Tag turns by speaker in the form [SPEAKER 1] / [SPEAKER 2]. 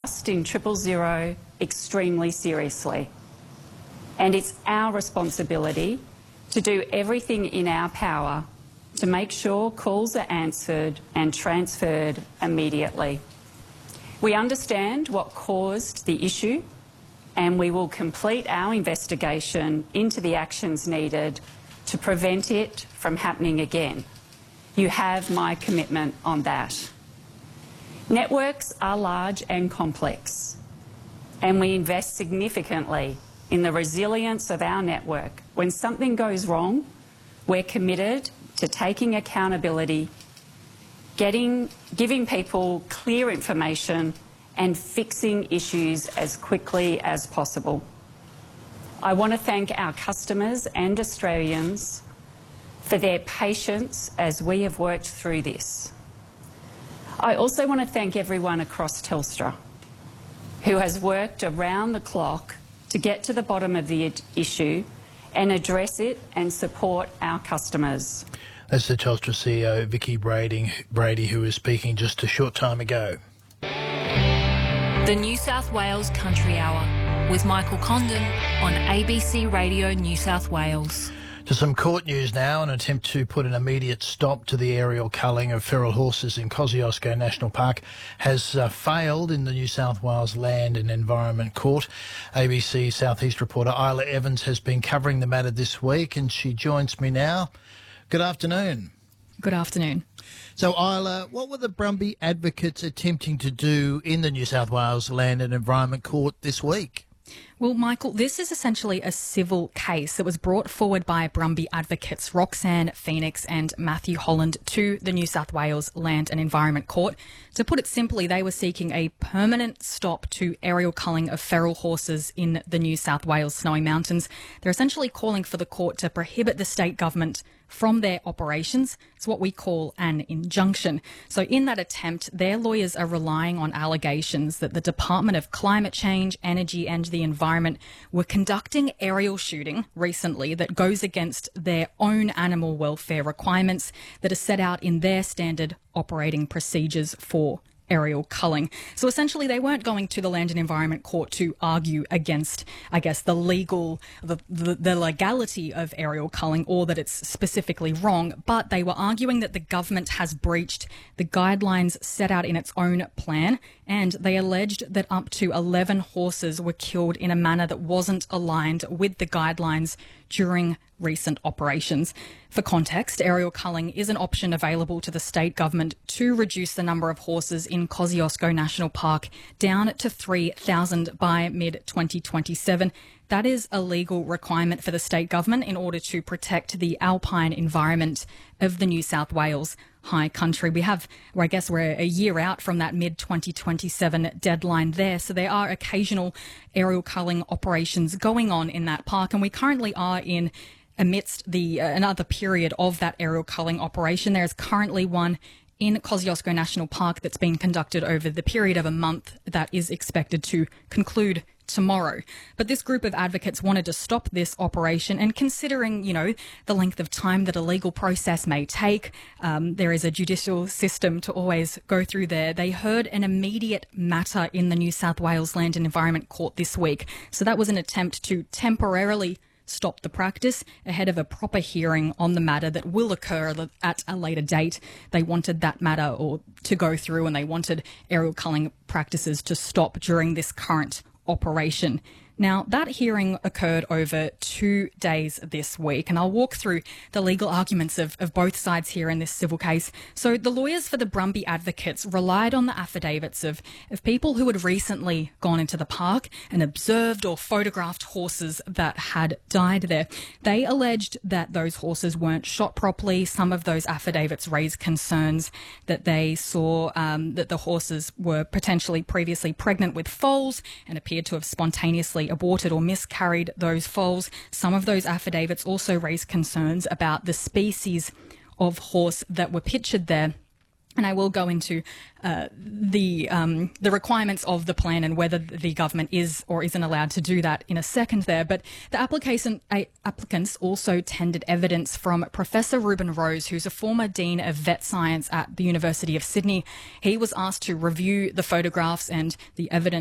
[SPEAKER 1] trust in 000 extremely seriously. And it's our responsibility to do everything in our power to make sure calls are answered and transferred immediately. We understand what caused the issue, and we will complete our investigation into the actions needed to prevent it from happening again. You have my commitment on that. Networks are large and complex, and we invest significantly in the resilience of our network. When something goes wrong, we're committed to taking accountability, giving people clear information and fixing issues as quickly as possible. I want to thank our customers and Australians for their patience as we have worked through this. I also want to thank everyone across Telstra who has worked around the clock to get to the bottom of the issue and address it and support our customers.
[SPEAKER 2] That's the Telstra CEO, Vicki Brady, who was speaking just a short time ago.
[SPEAKER 3] The New South Wales Country Hour with Michael Condon on ABC Radio New South Wales.
[SPEAKER 2] To some court news now. An attempt to put an immediate stop to the aerial culling of feral horses in Kosciuszko National Park has failed in the New South Wales Land and Environment Court. ABC South East reporter Isla Evans has been covering the matter this week, and she joins me now. Good afternoon.
[SPEAKER 4] Good afternoon.
[SPEAKER 2] So, Isla, what were the Brumby advocates attempting to do in the New South Wales Land and Environment Court this week?
[SPEAKER 4] Well, Michael, this is essentially a civil case that was brought forward by Brumby advocates Roxanne Phoenix and Matthew Holland to the New South Wales Land and Environment Court. To put it simply, they were seeking a permanent stop to aerial culling of feral horses in the New South Wales Snowy Mountains. They're essentially calling for the court to prohibit the state government from their operations. It's what we call an injunction. So in that attempt, their lawyers are relying on allegations that the Department of Climate Change, Energy and the Environment were conducting aerial shooting recently that goes against their own animal welfare requirements that are set out in their standard operating procedures for aerial culling. So essentially they weren't going to the Land and Environment Court to argue against, I guess, the legality of aerial culling or that it's specifically wrong, but they were arguing that the government has breached the guidelines set out in its own plan, and they alleged that up to 11 horses were killed in a manner that wasn't aligned with the guidelines during recent operations. For context, aerial culling is an option available to the state government to reduce the number of horses in Kosciuszko National Park down to 3,000 by mid-2027. That is a legal requirement for the state government in order to protect the alpine environment of the New South Wales high country. We're a year out from that mid-2027 deadline there. So there are occasional aerial culling operations going on in that park, and we currently are amidst another period of that aerial culling operation. There is currently one in Kosciuszko National Park that's been conducted over the period of a month that is expected to conclude tomorrow. But this group of advocates wanted to stop this operation, and considering, the length of time that a legal process may take, there is a judicial system to always go through there. They heard an immediate matter in the New South Wales Land and Environment Court this week. So that was an attempt to temporarily stop the practice ahead of a proper hearing on the matter that will occur at a later date. They wanted that matter to go through, and they wanted aerial culling practices to stop during this current operation. Now, that hearing occurred over 2 days this week, and I'll walk through the legal arguments of both sides here in this civil case. So the lawyers for the Brumby advocates relied on the affidavits of people who had recently gone into the park and observed or photographed horses that had died there. They alleged that those horses weren't shot properly. Some of those affidavits raised concerns that they saw that the horses were potentially previously pregnant with foals and appeared to have spontaneously aborted or miscarried those foals. Some of those affidavits also raised concerns about the species of horse that were pictured there. And I will go into the requirements of the plan and whether the government is or isn't allowed to do that in a second there. But the applicants also tendered evidence from Professor Ruben Rose, who's a former Dean of Vet Science at the University of Sydney. He was asked to review the photographs and the evidence